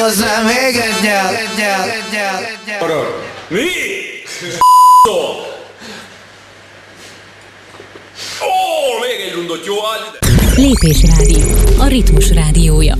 Hozzá még egyel. Mi? Ó, még egy rundot, jó? Lépés Rádió, a ritmus rádiója.